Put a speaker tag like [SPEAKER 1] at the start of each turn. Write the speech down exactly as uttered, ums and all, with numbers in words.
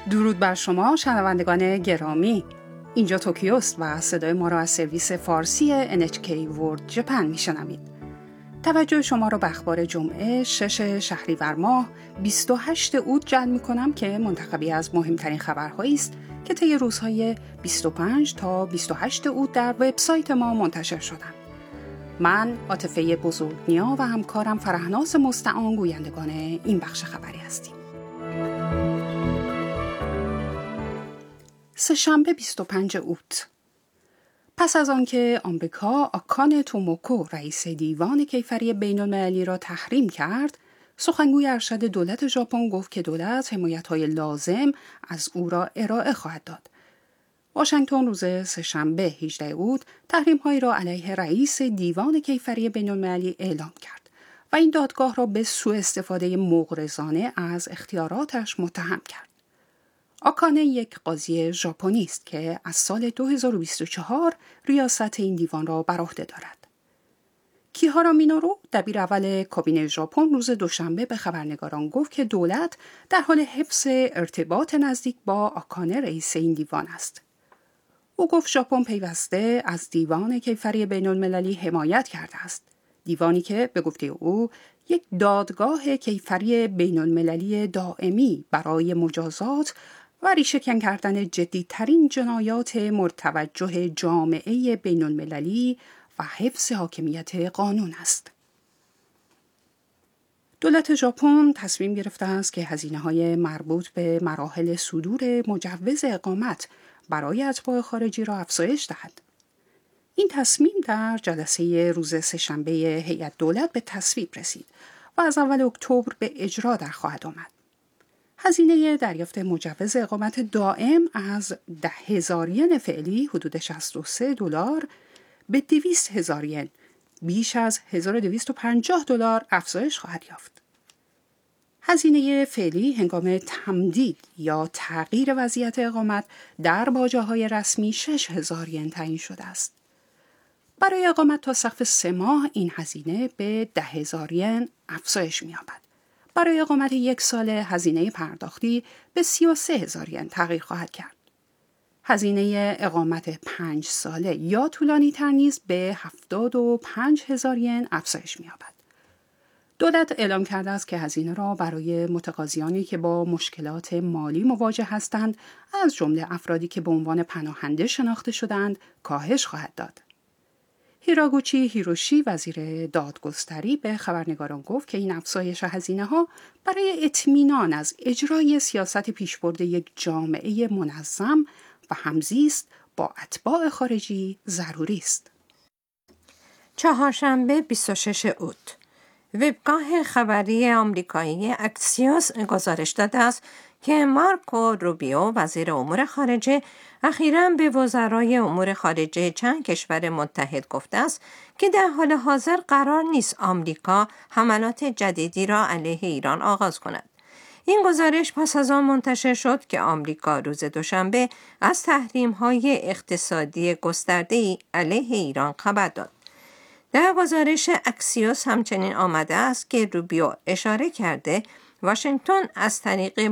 [SPEAKER 1] درود بر شما شنوندگان گرامی. اینجا توکیوست و صدای ما را از سرویس فارسی ان اچ کی World Japan میشنوید. توجه شما را به اخبار جمعه شش شهریور ماه بیست و هشتم اوت جلب می‌کنم که منتخبی از مهمترین خبرهایی است که طی روزهای بیست و پنج تا بیست و هشتم اوت در وبسایت ما منتشر شدند. من عاطفه بزرگنیا و همکارم فرهناز مستعان گویندگان این بخش خبری هستیم. سه‌شنبه بیست و پنجم اوت. پس از آنکه آمریکا آکانه توموکو رئیس دیوان کیفری بین‌المللی را تحریم کرد، سخنگوی ارشد دولت ژاپن گفت که دولت حمایت‌های لازم از او را ارائه خواهد داد. واشنگتن روز سه‌شنبه هجدهم اوت تحریم‌هایی را علیه رئیس دیوان کیفری بین‌المللی اعلام کرد و این دادگاه را به سوء استفاده مغرضانه از اختیاراتش متهم کرد. آکانه یک قاضی ژاپنی است که از سال دو هزار و بیست و چهار ریاست این دیوان را بر عهده دارد. کیهارا مینورو دبیر اول کابینه ژاپن روز دوشنبه به خبرنگاران گفت که دولت در حال حفظ ارتباط نزدیک با آکانه رئیس این دیوان است. او گفت ژاپن پیوسته از دیوان کیفری بین‌المللی حمایت کرده است. دیوانی که به گفته او یک دادگاه کیفری بین‌المللی دائمی برای مجازات و ریشه‌کن کردن جدی‌ترین جنایات مرتوجه جامعه بین‌المللی و حفظ حاکمیت قانون است. دولت ژاپن تصمیم گرفته است که هزینه‌های مربوط به مراحل صدور مجوز اقامت برای اتباع خارجی را افزایش دهد. این تصمیم در جلسه روز سه‌شنبه هیئت دولت به تصویب رسید و از اول اکتبر به اجرا در خواهد آمد. هزینه دریافت مجوز اقامت دائم از ده هزار ین فعلی حدود شصت و سه دلار به دویست هزار ین بیش از هزار و دویست و پنجاه دلار افزایش خواهد یافت. هزینه فعلی هنگام تمدید یا تغییر وضعیت اقامت در باجه‌های رسمی شش هزار ین تعیین شده است. برای اقامت تا سقف سه ماه این هزینه به ده هزار ین افزایش می‌یابد. برای اقامت یک ساله هزینه پرداختی به سی و سه هزار ین تغییر خواهد کرد. هزینه اقامت پنج ساله یا طولانی تر نیز به هفتاد و پنج هزار ین افزایش می‌یابد. دولت اعلام کرده است که هزینه را برای متقاضیانی که با مشکلات مالی مواجه هستند، از جمله افرادی که به عنوان پناهنده شناخته شدند، کاهش خواهد داد. هیراگوچی هیروشی وزیر دادگستری به خبرنگاران گفت که این افزایش هزینه‌ها برای اطمینان از اجرای سیاست پیشبرد یک جامعه منظم و همزیست با اتباع خارجی ضروری است.
[SPEAKER 2] چهارشنبه بیست و ششم اوت وبگاه خبری آمریکایی اکسیوس گزارش داده است که مارکو روبیو وزیر امور خارجه اخیراً به وزرای امور خارجه چند کشور متحد گفته است که در حال حاضر قرار نیست آمریکا حملات جدیدی را علیه ایران آغاز کند. این گزارش پس از آن منتشر شد که آمریکا روز دوشنبه از تحریم‌های اقتصادی گسترده‌ای علیه ایران خبر داد. در گزارش اکسیوس همچنین آمده است که روبیو اشاره کرده واشنگتن از طریق